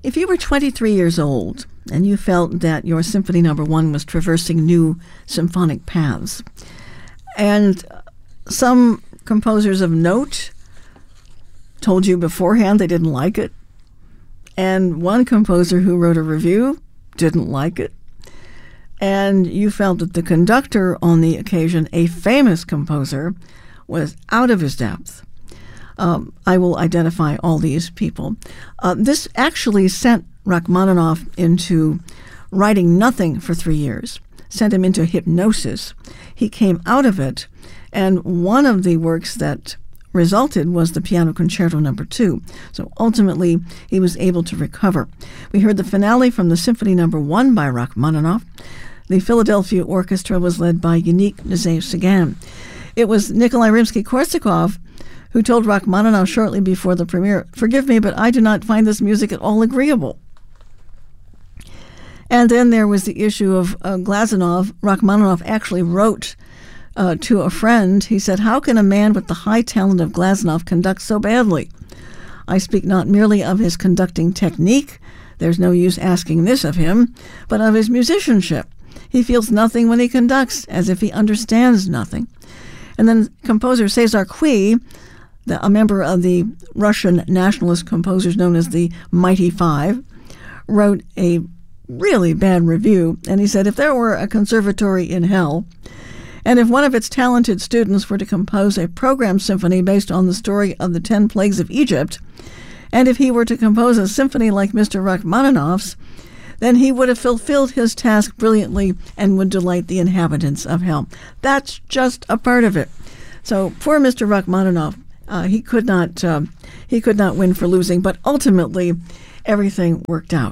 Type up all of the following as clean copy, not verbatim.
If you were 23 years old and you felt that your Symphony No. 1 was traversing new symphonic paths, and some composers of note told you beforehand they didn't like it, and one composer who wrote a review didn't like it, and you felt that the conductor on the occasion, a famous composer, was out of his depth, I will identify all these people. This actually sent Rachmaninoff into writing nothing for 3 years, sent him into hypnosis. He came out of it, and one of the works that resulted was the Piano Concerto No. 2. So ultimately, he was able to recover. We heard the finale from the Symphony No. 1 by Rachmaninoff. The Philadelphia Orchestra was led by Yannick Nézet-Séguin. It was Nikolai Rimsky-Korsakov who told Rachmaninoff shortly before the premiere, "Forgive me, but I do not find this music at all agreeable." And then there was the issue of Glazunov. Rachmaninoff actually wrote to a friend. He said, "How can a man with the high talent of Glazunov conduct so badly? I speak not merely of his conducting technique, there's no use asking this of him, but of his musicianship. He feels nothing when he conducts, as if he understands nothing." And then composer Cesar Cui, a member of the Russian nationalist composers known as the Mighty Five, wrote a really bad review. And he said, "If there were a conservatory in hell, and if one of its talented students were to compose a program symphony based on the story of the 10 plagues of Egypt, and if he were to compose a symphony like Mr. Rachmaninoff's, then he would have fulfilled his task brilliantly and would delight the inhabitants of hell." That's just a part of it. So poor Mr. Rachmaninoff, he could not win for losing, but ultimately everything worked out.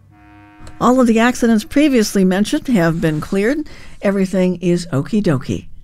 All of the accidents previously mentioned have been cleared. Everything is okie dokie.